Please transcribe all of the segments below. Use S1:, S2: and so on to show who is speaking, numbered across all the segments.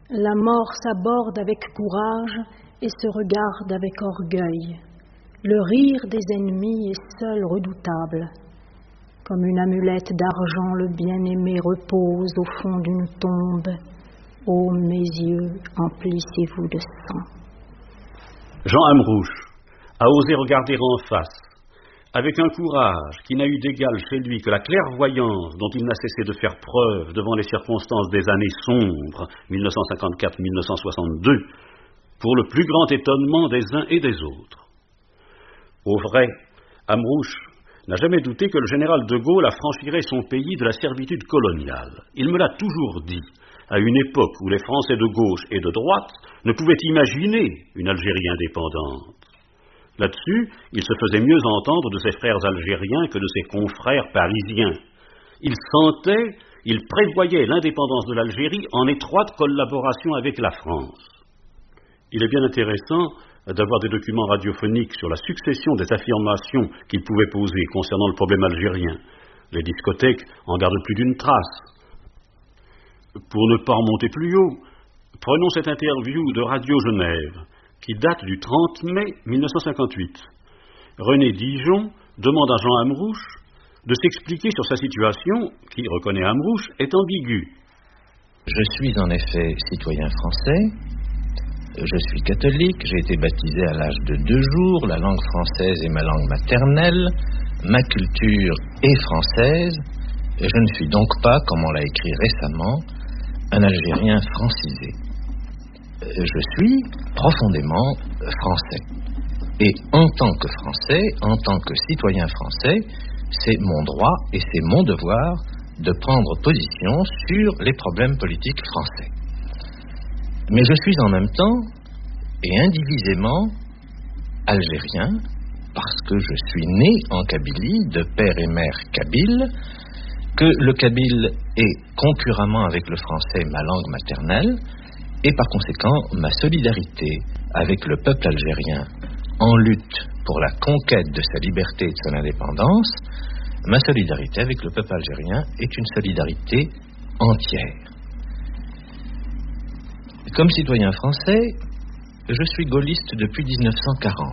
S1: La mort s'aborde avec courage et se regarde avec orgueil. Le rire des ennemis est seul redoutable. Comme une amulette d'argent, le bien-aimé repose au fond d'une tombe. Ô mes yeux, emplissez-vous de sang.
S2: Jean Amrouche a osé regarder en face, avec un courage qui n'a eu d'égal chez lui que la clairvoyance dont il n'a cessé de faire preuve devant les circonstances des années sombres, 1954-1962, pour le plus grand étonnement des uns et des autres. Au vrai, Amrouche n'a jamais douté que le général de Gaulle affranchirait son pays de la servitude coloniale. Il me l'a toujours dit, à une époque où les Français de gauche et de droite ne pouvaient imaginer une Algérie indépendante. Là-dessus, il se faisait mieux entendre de ses frères algériens que de ses confrères parisiens. Il sentait, il prévoyait l'indépendance de l'Algérie en étroite collaboration avec la France. Il est bien intéressant d'avoir des documents radiophoniques sur la succession des affirmations qu'il pouvait poser concernant le problème algérien. Les discothèques en gardent plus d'une trace. Pour ne pas remonter plus haut, prenons cette interview de Radio Genève, qui date du 30 mai 1958. René Dijon demande à Jean Amrouche de s'expliquer sur sa situation, qui, reconnaît Amrouche, est ambiguë.
S3: Je suis en effet citoyen français, je suis catholique, j'ai été baptisé à l'âge de 2 jours, la langue française est ma langue maternelle, ma culture est française, et je ne suis donc pas, comme on l'a écrit récemment, un Algérien francisé. Je suis profondément français. Et en tant que Français, en tant que citoyen français, c'est mon droit et c'est mon devoir de prendre position sur les problèmes politiques français. Mais je suis en même temps et indivisément algérien parce que je suis né en Kabylie, de père et mère kabyles, que le kabyle est concurremment avec le français ma langue maternelle, et par conséquent ma solidarité avec le peuple algérien en lutte pour la conquête de sa liberté et de son indépendance, ma solidarité avec le peuple algérien est une solidarité entière. Comme citoyen français, je suis gaulliste depuis 1940.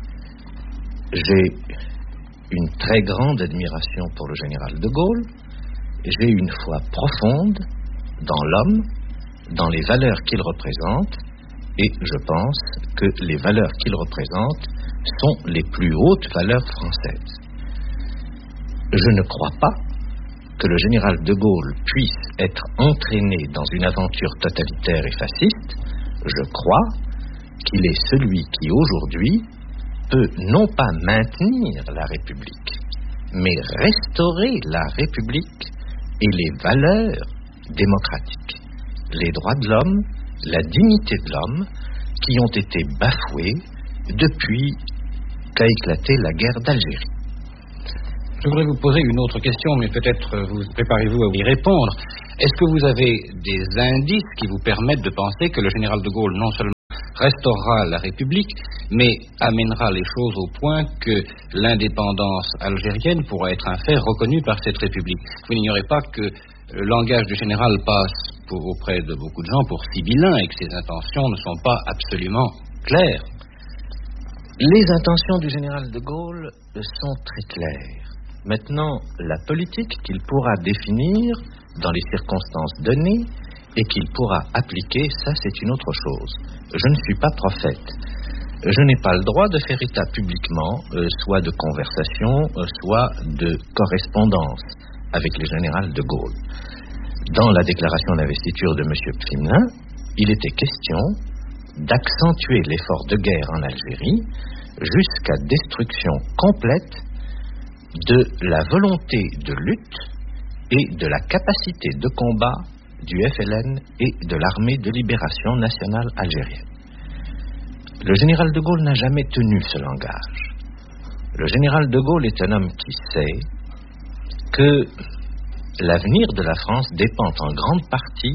S3: J'ai une très grande admiration pour le général de Gaulle. J'ai une foi profonde dans l'homme, dans les valeurs qu'il représente, et je pense que les valeurs qu'il représente sont les plus hautes valeurs françaises. Je ne crois pas que le général de Gaulle puisse être entraîné dans une aventure totalitaire et fasciste. Je crois qu'il est celui qui aujourd'hui peut non pas maintenir la République, mais restaurer la République et les valeurs démocratiques, les droits de l'homme, la dignité de l'homme, qui ont été bafoués depuis qu'a éclaté la guerre d'Algérie.
S4: Je voudrais vous poser une autre question, mais peut-être vous préparez-vous à y répondre. Est-ce que vous avez des indices qui vous permettent de penser que le général de Gaulle non seulement restaurera la République, mais amènera les choses au point que l'indépendance algérienne pourra être un fait reconnu par cette République? Vous n'ignorez pas que le langage du général passe auprès de beaucoup de gens pour sibyllin et que ses intentions ne sont pas absolument claires.
S3: Les intentions du général de Gaulle sont très claires. Maintenant, la politique qu'il pourra définir dans les circonstances données et qu'il pourra appliquer, ça c'est une autre chose. Je ne suis pas prophète. Je n'ai pas le droit de faire état publiquement, soit de conversation, soit de correspondance avec le général de Gaulle. Dans la déclaration d'investiture de M. Pfimlin, il était question d'accentuer l'effort de guerre en Algérie jusqu'à destruction complète de la volonté de lutte et de la capacité de combat du FLN et de l'armée de libération nationale algérienne. Le général de Gaulle n'a jamais tenu ce langage. Le général de Gaulle est un homme qui sait que l'avenir de la France dépend en grande partie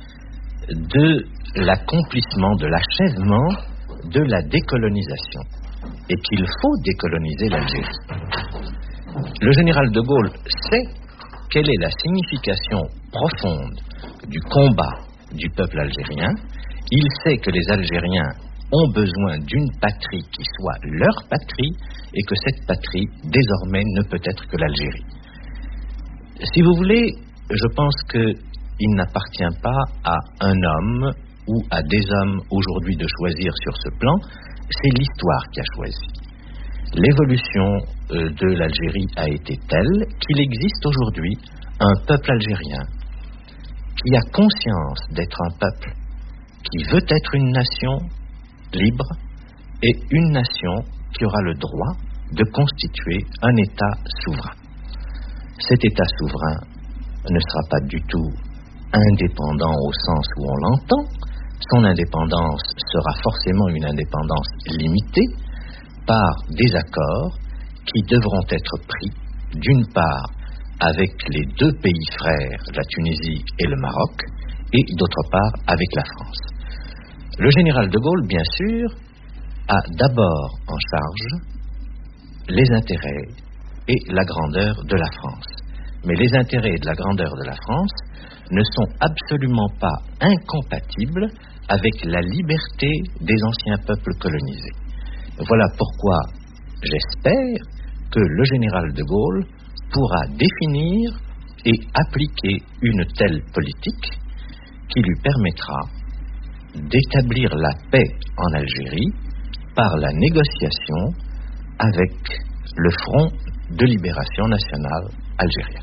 S3: de l'accomplissement, de l'achèvement de la décolonisation et qu'il faut décoloniser l'Algérie. Le général de Gaulle sait quelle est la signification profonde du combat du peuple algérien. Il sait que les Algériens ont besoin d'une patrie qui soit leur patrie et que cette patrie, désormais, ne peut être que l'Algérie. Si vous voulez, je pense qu'il n'appartient pas à un homme ou à des hommes aujourd'hui de choisir sur ce plan, c'est l'histoire qui a choisi. L'évolution de l'Algérie a été telle qu'il existe aujourd'hui un peuple algérien qui a conscience d'être un peuple qui veut être une nation libre et une nation qui aura le droit de constituer un État souverain. Cet État souverain ne sera pas du tout indépendant au sens où on l'entend. Son indépendance sera forcément une indépendance limitée par des accords qui devront être pris, d'une part, avec les deux pays frères, la Tunisie et le Maroc, et d'autre part, avec la France. Le général de Gaulle, bien sûr, a d'abord en charge les intérêts et la grandeur de la France. Mais les intérêts et la grandeur de la France ne sont absolument pas incompatibles avec la liberté des anciens peuples colonisés. Voilà pourquoi j'espère que le général de Gaulle pourra définir et appliquer une telle politique qui lui permettra d'établir la paix en Algérie par la négociation avec le Front de libération nationale algérien.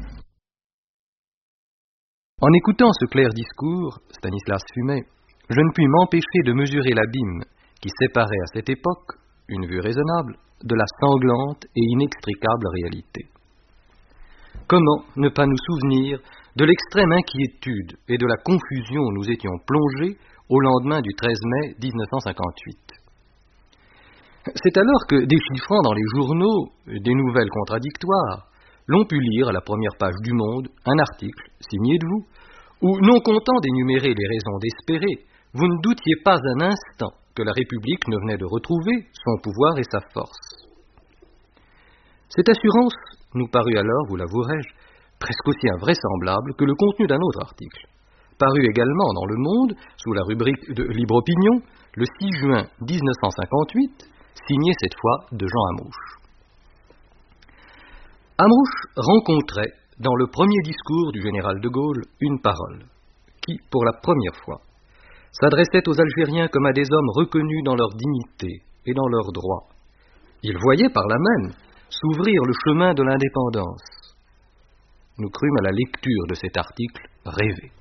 S5: En écoutant ce clair discours, Stanislas Fumet, je ne puis m'empêcher de mesurer l'abîme qui séparait à cette époque, une vue raisonnable, de la sanglante et inextricable réalité. Comment ne pas nous souvenir de l'extrême inquiétude et de la confusion où nous étions plongés au lendemain du 13 mai 1958. C'est alors que, déchiffrant dans les journaux des nouvelles contradictoires, l'on put lire à la première page du Monde un article, signé de vous, où, non content d'énumérer les raisons d'espérer, vous ne doutiez pas un instant que la République ne venait de retrouver son pouvoir et sa force. Cette assurance nous parut alors, vous l'avouerai-je, presque aussi invraisemblable que le contenu d'un autre article, paru également dans Le Monde, sous la rubrique de Libre Opinion, le 6 juin 1958, signé cette fois de Jean Amrouche. Amrouche rencontrait, dans le premier discours du général de Gaulle, une parole, qui, pour la première fois, s'adressait aux Algériens comme à des hommes reconnus dans leur dignité et dans leurs droits. Il voyait par là même s'ouvrir le chemin de l'indépendance. Nous crûmes à la lecture de cet article rêver.